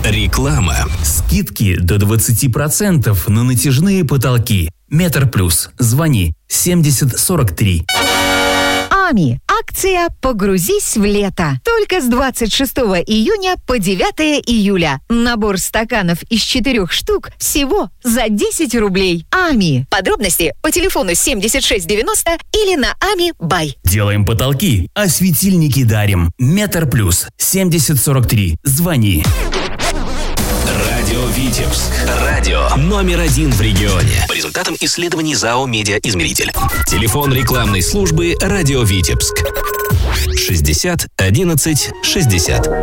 Реклама. Скидки до 20% на натяжные потолки. Метр Плюс. Звони 7043. АМИ. Акция «Погрузись в лето». Только с 26 июня по 9 июля. Набор стаканов из 4 штук всего за 10 рублей. АМИ. Подробности по телефону 7690 или на АМИ Бай. Делаем потолки, а светильники дарим. Метр Плюс. 7043. Звони. Радио Витебск. Радио №1 в регионе. По результатам исследований ЗАО «Медиаизмеритель». Телефон рекламной службы «Радио Витебск». 60 11 60.